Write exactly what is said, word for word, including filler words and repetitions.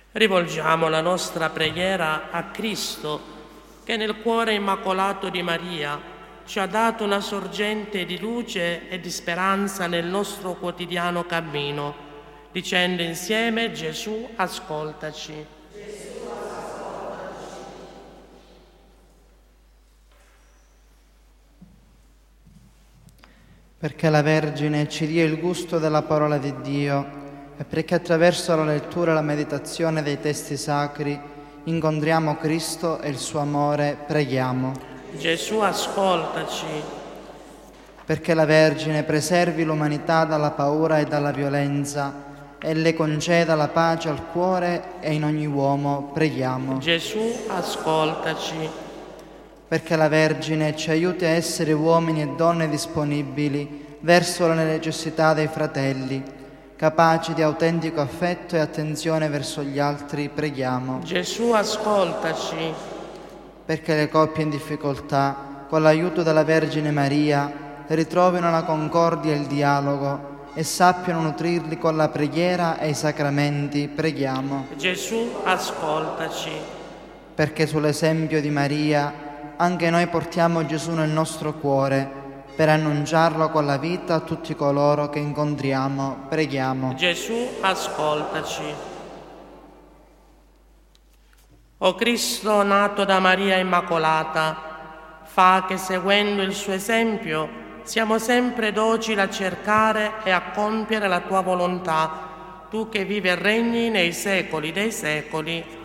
Rivolgiamo la nostra preghiera a Cristo, che nel cuore immacolato di Maria ci ha dato una sorgente di luce e di speranza nel nostro quotidiano cammino, dicendo insieme: Gesù, ascoltaci. Gesù, ascoltaci. Perché la Vergine ci dia il gusto della parola di Dio e perché attraverso la lettura e la meditazione dei testi sacri incontriamo Cristo e il suo amore, preghiamo. Gesù, ascoltaci. Perché la Vergine preservi l'umanità dalla paura e dalla violenza e le conceda la pace al cuore e in ogni uomo, preghiamo. Gesù, ascoltaci. Perché la Vergine ci aiuti a essere uomini e donne disponibili verso le necessità dei fratelli, capaci di autentico affetto e attenzione verso gli altri, preghiamo. Gesù, ascoltaci. Perché le coppie in difficoltà, con l'aiuto della Vergine Maria, ritrovino la concordia e il dialogo e sappiano nutrirli con la preghiera e i sacramenti, preghiamo. Gesù, ascoltaci. Perché sull'esempio di Maria anche noi portiamo Gesù nel nostro cuore, per annunciarlo con la vita a tutti coloro che incontriamo, preghiamo. Gesù, ascoltaci. O Cristo nato da Maria Immacolata, fa che seguendo il suo esempio siamo sempre docili a cercare e a compiere la tua volontà, tu che vivi e regni nei secoli dei secoli.